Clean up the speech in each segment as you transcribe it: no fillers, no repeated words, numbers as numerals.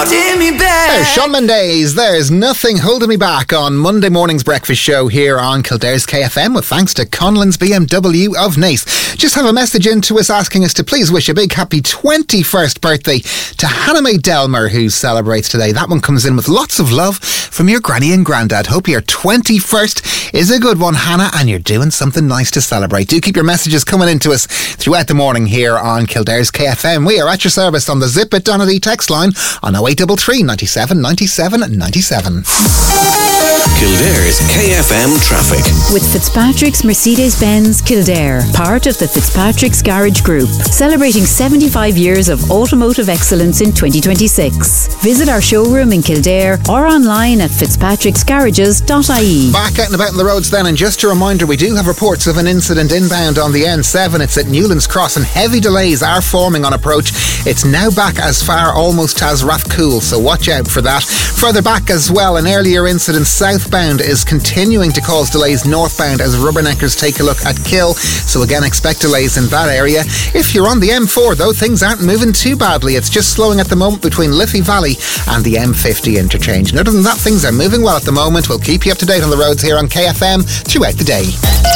holding me back. There's Shawn Mendes. There's Nothing Holding Me Back on Monday morning's breakfast show here on Kildare's KFM, with thanks to Conlon's BMW of Naas. Just have a message in to us asking us to please wish a big happy 21st birthday to Hannah Mae Delmer, who celebrates today. That one comes in with lots of love from your granny and granddad. Hope your 21st is a good one, Hannah, and you're doing something nice to celebrate. Do keep your messages coming in to us throughout the morning here on Kildare's KFM. We are at your service on the Zip It Donaghy text line on 0833 97 97 97. Kildare's KFM traffic. With Fitzpatrick's Mercedes-Benz Kildare, part of the Fitzpatrick's Garage Group, celebrating 75 years of automotive excellence in 2026. Visit our showroom in Kildare or online at fitzpatricksgarages.ie. Back out and about on the roads then, and just a reminder, we do have reports of an incident inbound on the N7. It's at Newlands Cross, and heavy delays are forming on approach. It's now back as far almost as Rathcoole, so watch out for that. Further back as well, an earlier incident southbound is continuing to cause delays northbound as rubberneckers take a look at Kill, so again expect delays in that area. If you're on the M4 though, things aren't moving too badly. It's just slowing at the moment between Liffey Valley and the M50 interchange. And other than that, things are moving well at the moment. We'll keep you up to date on the roads here on KFM throughout the day.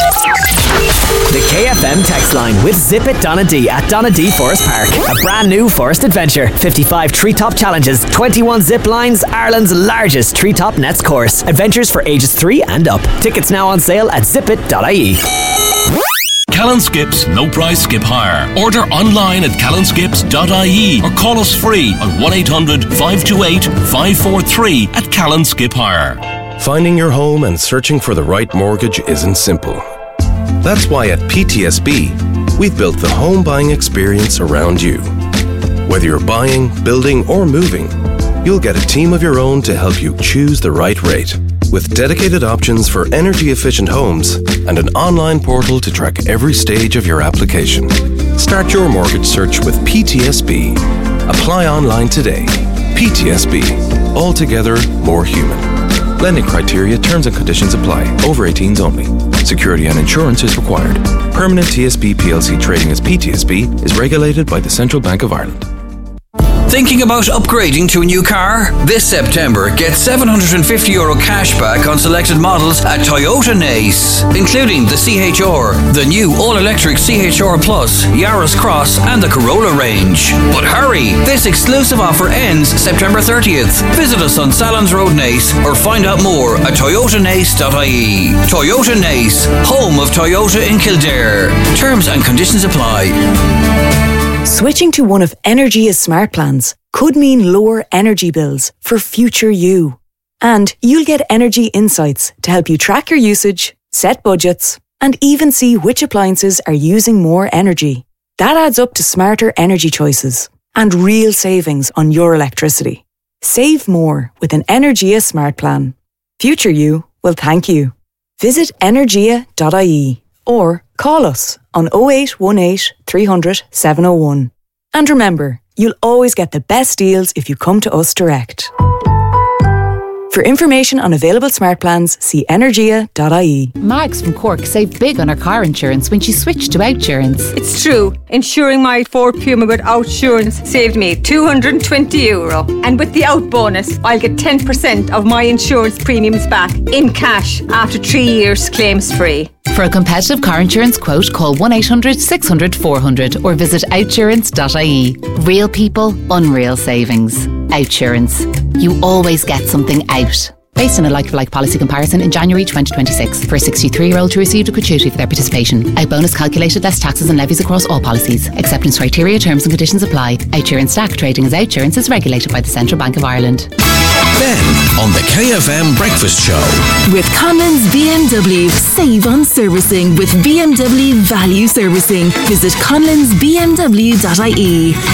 The KFM text line with Zip It Donaghy at Donaghy Forest Park. A brand new forest adventure. 55 treetop challenges, 21 zip lines, Ireland's largest treetop nets course. Adventures for ages 3 and up. Tickets now on sale at zipit.ie. Callan Skips No Price Skip Hire. Order online at callanskips.ie or call us free on 1-800-528-543 at Callan Skip Hire. Finding your home and searching for the right mortgage isn't simple. That's why at PTSB, we've built the home buying experience around you. Whether you're buying, building, or moving, you'll get a team of your own to help you choose the right rate. With dedicated options for energy-efficient homes and an online portal to track every stage of your application. Start your mortgage search with PTSB. Apply online today. PTSB. Altogether more human. Lending criteria, terms and conditions apply. Over 18s only. Security and insurance is required. Permanent TSB PLC trading as PTSB is regulated by the Central Bank of Ireland. Thinking about upgrading to a new car? This September, get €750 cash back on selected models at Toyota Naas, including the CHR, the new all-electric CHR Plus, Yaris Cross and the Corolla range. But hurry! This exclusive offer ends September 30th. Visit us on Salons Road Naas or find out more at toyotanaas.ie. Toyota Naas, home of Toyota in Kildare. Terms and conditions apply. Switching to one of Energia's smart plans could mean lower energy bills for future you. And you'll get energy insights to help you track your usage, set budgets, and even see which appliances are using more energy. That adds up to smarter energy choices and real savings on your electricity. Save more with an Energia smart plan. Future you will thank you. Visit energia.ie or call us on 0818 300 701. And remember, you'll always get the best deals if you come to us direct. For information on available smart plans, see energia.ie. Mags from Cork saved big on her car insurance when she switched to Outsurance. It's true. Insuring my Ford Puma with Outsurance saved me €220. And with the Out bonus, I'll get 10% of my insurance premiums back in cash after 3 years claims free. For a competitive car insurance quote, call 1-800-600-400 or visit outsurance.ie. Real people, unreal savings. Outsurance. You always get something out. Based on a like-for-like policy comparison in January 2026 for a 63-year-old who received a gratuity for their participation. Out bonus calculated less taxes and levies across all policies. Acceptance criteria, terms and conditions apply. Outsurance Stack trading as Outsurance is regulated by the Central Bank of Ireland. Then on the KFM Breakfast Show. With Conlon's BMW. Save on servicing with BMW Value Servicing. Visit conlonsbmw.ie.